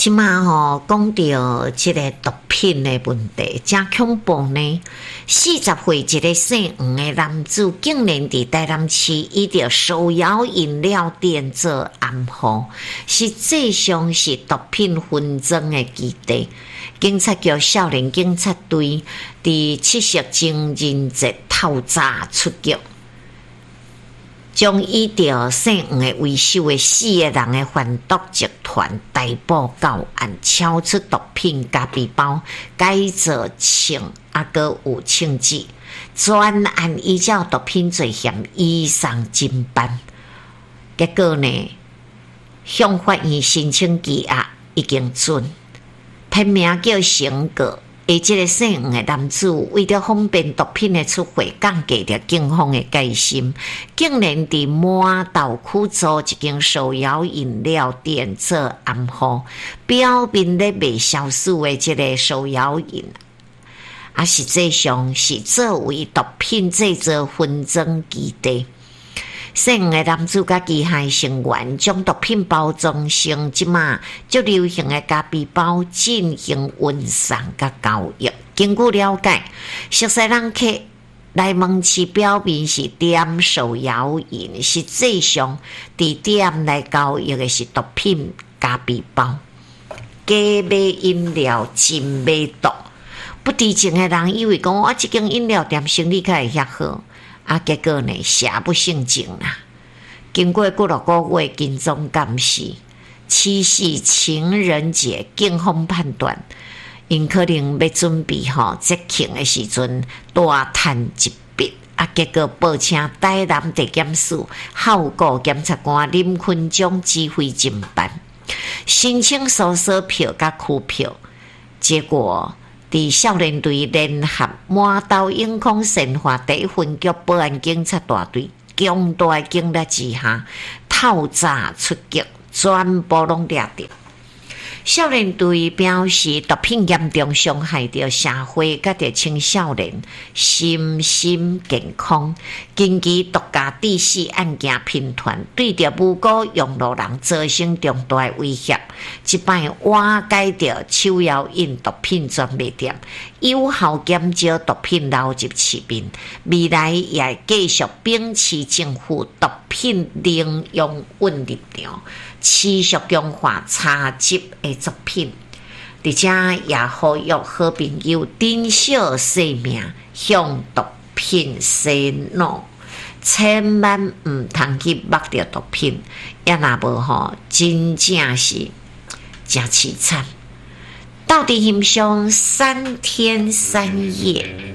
即马讲到即个毒品的问题，真恐怖呢。40岁一个姓黄的男子，竟然伫台南市伊着手摇饮料店做暗号，实际上是毒品纷争的基地。警察局少年警察队伫七夕情人节透早出击。将伊着姓黄的为首的4个人的贩毒集团逮捕到案，超出毒品咖啡包，改造枪，阁有枪支。专案依照毒品罪嫌移送侦办。结果呢，向法院申请羁押已经准，片名叫成果。即个姓黄的男子为着方便毒品的出货，降低着警方的戒心，竟然伫满道区租一间手摇饮料店做暗号，表面咧卖消暑的即个手摇饮，实际上是作为毒品制造纷争基地。姓黄的男子甲其他成员将毒品包装成即马最流行的咖啡包进行运送甲交易。经过了解，熟悉人客来问市表面是点手摇饮，实际上伫店来交易的是毒品咖啡包。假卖饮料真卖毒，不知情的人以为讲这间饮料店生意较会遐好。结果呢，邪不胜正啦。经过几落个月跟踪监视，7夕情人节，警方判断，因可能要准备节庆的时阵大赚一笔。结果报请台南地检署效果检察官林坤章指挥侦办，申请搜索票甲驱票，结果。伫少年队联合满岛永康生化第一分局保安警察大队强大警力之下，透早出击，全部拢抓到。少年队表示，毒品严重伤害着社会甲着青少年身心健康。根据独家第4案件频团对着无辜用路人造成重大威胁，即摆瓦解着手摇饮毒品专卖店，有效减少毒品流入市面。未来也会继续秉持政府毒品零容忍立场，持续强化查缉的作品，而且也呼吁好朋友珍惜生命，向毒品 say no， 千万唔通去摸着毒品，也若无真正是真凄惨。到底欣赏3天3夜。